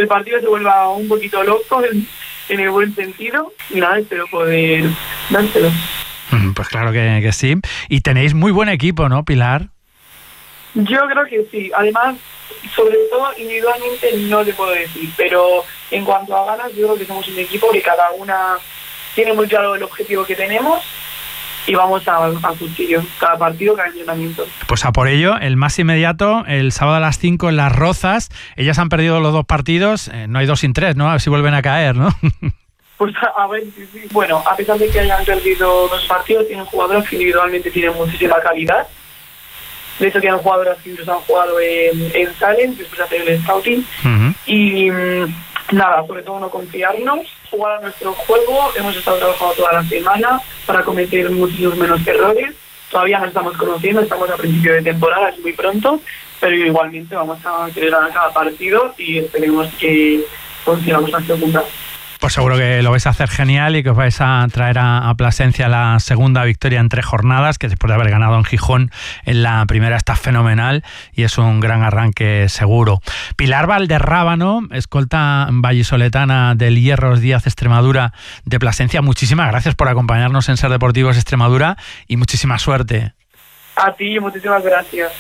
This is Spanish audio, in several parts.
el partido se vuelva un poquito loco en el buen sentido, y nada, espero poder dárselo. Pues claro que sí. Y tenéis muy buen equipo, ¿no, Pilar? Yo creo que sí. Además, sobre todo individualmente no te puedo decir, pero en cuanto a ganas, yo creo que somos un equipo que cada una tiene muy claro el objetivo que tenemos y vamos a cuchillo, cada partido, cada entrenamiento. Pues a por ello, el más inmediato, el sábado a las 5 en Las Rozas. Ellas han perdido los 2 partidos, no hay 2 sin 3, ¿no? A ver si vuelven a caer, ¿no? Pues a ver, sí. Bueno, a pesar de que hayan perdido 2 partidos, tienen jugadoras que individualmente tienen muchísima calidad. De hecho, tienen jugadoras que incluso han jugado en Talent, después de hacer el scouting. Y nada, sobre todo no confiarnos, jugar a nuestro juego. Hemos estado trabajando toda la semana para cometer muchísimos menos errores. Todavía nos estamos conociendo, estamos a principio de temporada, es muy pronto, pero igualmente vamos a querer ganar cada partido y esperemos que consigamos la segunda. Pues seguro que lo vais a hacer genial y que os vais a traer a Plasencia la segunda victoria en 3 jornadas, que después de haber ganado en Gijón en la primera está fenomenal y es un gran arranque seguro. Pilar Valderrábano, escolta vallisoletana del Hierros Díaz Extremadura de Plasencia, muchísimas gracias por acompañarnos en Ser Deportivos Extremadura y muchísima suerte. A ti, muchísimas gracias.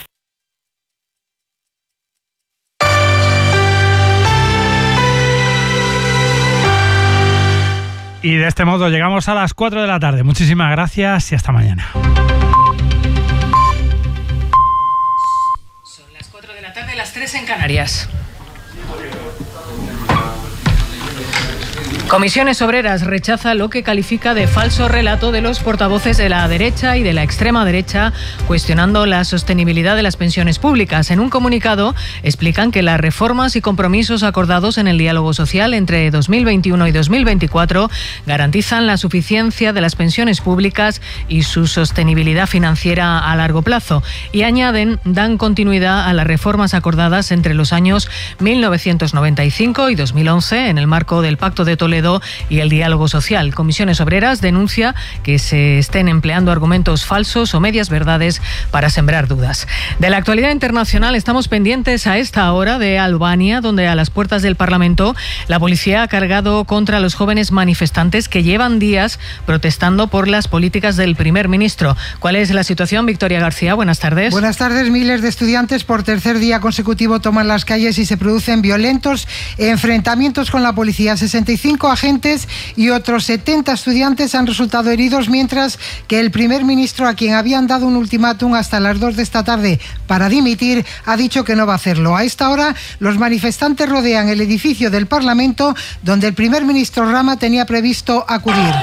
Y de este modo llegamos a las 4 de la tarde. Muchísimas gracias y hasta mañana. Son las 4 de la tarde, las 3 en Canarias. Comisiones Obreras rechaza lo que califica de falso relato de los portavoces de la derecha y de la extrema derecha, cuestionando la sostenibilidad de las pensiones públicas. En un comunicado explican que las reformas y compromisos acordados en el diálogo social entre 2021 y 2024 garantizan la suficiencia de las pensiones públicas y su sostenibilidad financiera a largo plazo. Y añaden, dan continuidad a las reformas acordadas entre los años 1995 y 2011 en el marco del Pacto de Toledo y el diálogo social. Comisiones Obreras denuncia que se estén empleando argumentos falsos o medias verdades para sembrar dudas. De la actualidad internacional estamos pendientes a esta hora de Albania, donde a las puertas del Parlamento la policía ha cargado contra los jóvenes manifestantes que llevan días protestando por las políticas del primer ministro. ¿Cuál es la situación, Victoria García? Buenas tardes. Buenas tardes. Miles de estudiantes por tercer día consecutivo toman las calles y se producen violentos enfrentamientos con la policía. 65 agentes y otros 70 estudiantes han resultado heridos, mientras que el primer ministro, a quien habían dado un ultimátum hasta las 2 de esta tarde para dimitir, ha dicho que no va a hacerlo. A esta hora, los manifestantes rodean el edificio del Parlamento, donde el primer ministro Rama tenía previsto acudir.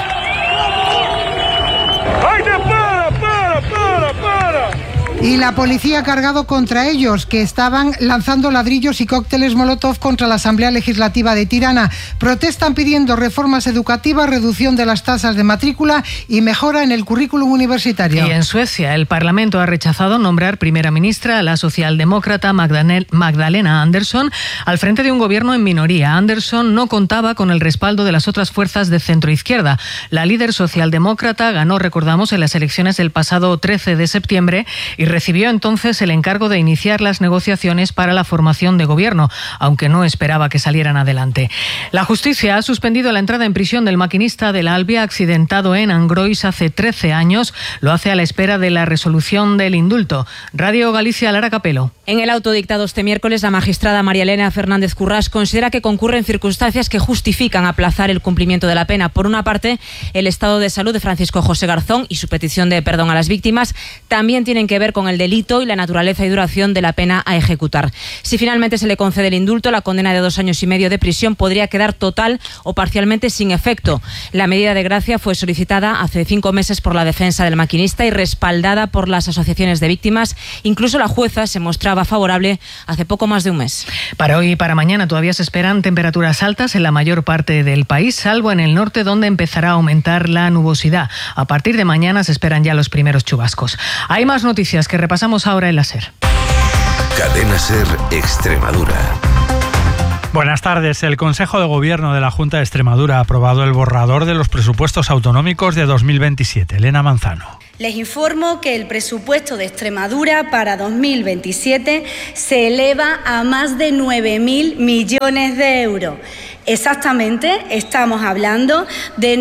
Y la policía ha cargado contra ellos, que estaban lanzando ladrillos y cócteles Molotov contra la Asamblea Legislativa de Tirana. Protestan pidiendo reformas educativas, reducción de las tasas de matrícula y mejora en el currículum universitario. Y en Suecia, el Parlamento ha rechazado nombrar primera ministra a la socialdemócrata Magdalena Andersson al frente de un gobierno en minoría. Andersson no contaba con el respaldo de las otras fuerzas de centroizquierda. La líder socialdemócrata ganó, recordamos, en las elecciones del pasado 13 de septiembre y recibió entonces el encargo de iniciar las negociaciones para la formación de gobierno, aunque no esperaba que salieran adelante. La justicia ha suspendido la entrada en prisión del maquinista del Albia accidentado en Angrois hace 13 años. Lo hace a la espera de la resolución del indulto. Radio Galicia, Lara Capelo. En el auto dictado este miércoles, la magistrada María Elena Fernández Currás considera que concurren circunstancias que justifican aplazar el cumplimiento de la pena. Por una parte, el estado de salud de Francisco José Garzón y su petición de perdón a las víctimas también tienen que ver con el delito y la naturaleza y duración de la pena a ejecutar. Si finalmente se le concede el indulto, la condena de 2 años y medio de prisión podría quedar total o parcialmente sin efecto. La medida de gracia fue solicitada hace 5 meses por la defensa del maquinista y respaldada por las asociaciones de víctimas. Incluso la jueza se mostraba favorable hace poco más de un mes. Para hoy y para mañana todavía se esperan temperaturas altas en la mayor parte del país, salvo en el norte, donde empezará a aumentar la nubosidad. A partir de mañana se esperan ya los primeros chubascos. Hay más noticias que repasamos ahora en la SER. Cadena SER Extremadura. Buenas tardes. El Consejo de Gobierno de la Junta de Extremadura ha aprobado el borrador de los presupuestos autonómicos de 2027. Elena Manzano. Les informo que el presupuesto de Extremadura para 2027 se eleva a más de 9.000 millones de euros. Exactamente, estamos hablando de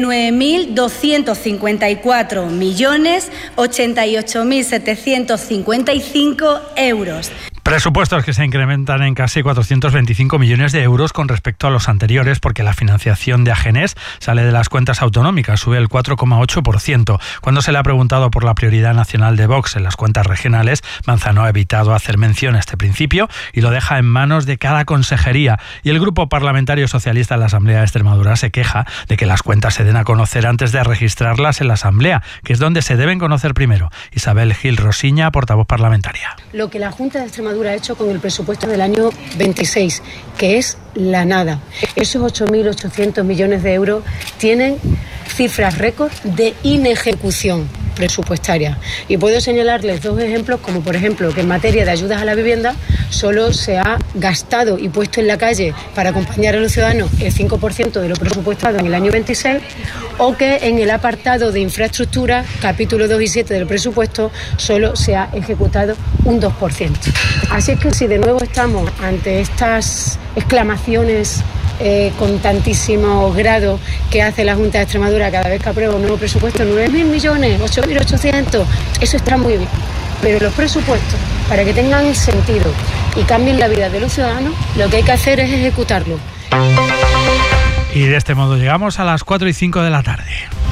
9.254.088.755 euros. Presupuestos que se incrementan en casi 425 millones de euros con respecto a los anteriores, porque la financiación de Agenés sale de las cuentas autonómicas, sube el 4,8%. Cuando se le ha preguntado por la prioridad nacional de Vox en las cuentas regionales, Manzano ha evitado hacer mención a este principio y lo deja en manos de cada consejería. Y el Grupo Parlamentario Socialista en la Asamblea de Extremadura se queja de que las cuentas se den a conocer antes de registrarlas en la Asamblea, que es donde se deben conocer primero. Isabel Gil Rosiña, portavoz parlamentaria. Lo que la Junta de Extremadura ha hecho con el presupuesto del año 26, que es la nada. Esos 8.800 millones de euros tienen cifras récord de inejecución presupuestaria. Y puedo señalarles dos ejemplos, como por ejemplo que en materia de ayudas a la vivienda solo se ha gastado y puesto en la calle para acompañar a los ciudadanos el 5% de lo presupuestado en el año 26, o que en el apartado de infraestructura, capítulo 2 y 7 del presupuesto, solo se ha ejecutado un 2%. Así es que si de nuevo estamos ante estas exclamaciones con tantísimo grado que hace la Junta de Extremadura cada vez que aprueba un nuevo presupuesto, 9.000 millones, 8.800, eso está muy bien. Pero los presupuestos, para que tengan sentido y cambien la vida de los ciudadanos, lo que hay que hacer es ejecutarlo. Y de este modo llegamos a las 4:05 de la tarde.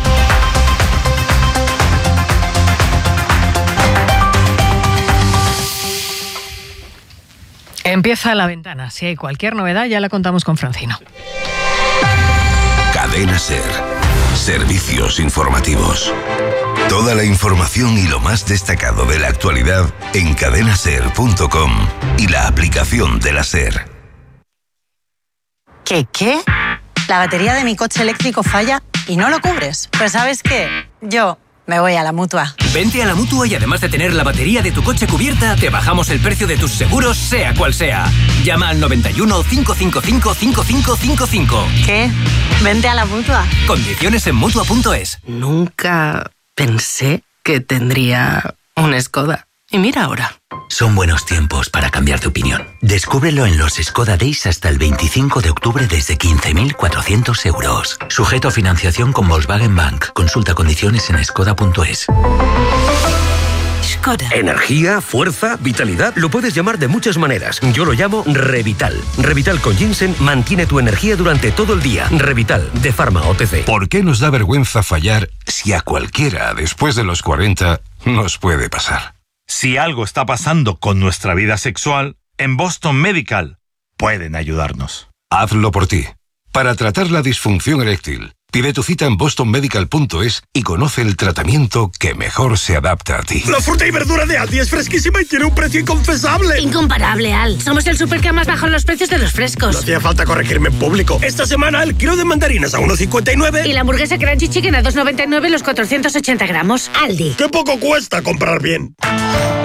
Empieza La Ventana. Si hay cualquier novedad, ya la contamos con Francino. Cadena SER. Servicios informativos. Toda la información y lo más destacado de la actualidad en cadenaser.com y la aplicación de la SER. ¿Qué? La batería de mi coche eléctrico falla y no lo cubres. Pues ¿sabes qué? Yo me voy a la Mutua. Vente a la Mutua y además de tener la batería de tu coche cubierta, te bajamos el precio de tus seguros, sea cual sea. Llama al 91 555 5555. ¿Qué? Vente a la Mutua. Condiciones en Mutua.es. Nunca pensé que tendría un Skoda. Y mira ahora. Son buenos tiempos para cambiar de opinión. Descúbrelo en los Skoda Days hasta el 25 de octubre desde 15.400 euros. Sujeto a financiación con Volkswagen Bank. Consulta condiciones en skoda.es. Skoda. Energía, fuerza, vitalidad, lo puedes llamar de muchas maneras. Yo lo llamo Revital. Revital con ginseng mantiene tu energía durante todo el día. Revital, de Pharma OTC. ¿Por qué nos da vergüenza fallar si a cualquiera después de los 40 nos puede pasar? Si algo está pasando con nuestra vida sexual, en Boston Medical pueden ayudarnos. Hazlo por ti. Para tratar la disfunción eréctil, pide tu cita en bostonmedical.es y conoce el tratamiento que mejor se adapta a ti. La fruta y verdura de Aldi es fresquísima y tiene un precio inconfesable. Incomparable, Al. Somos el súper que más bajan los precios de los frescos. No hacía falta corregirme en público. Esta semana el kilo de mandarinas a 1,59. Y la hamburguesa Crunchy Chicken a 2,99 los 480 gramos. Aldi. ¡Qué poco cuesta comprar bien!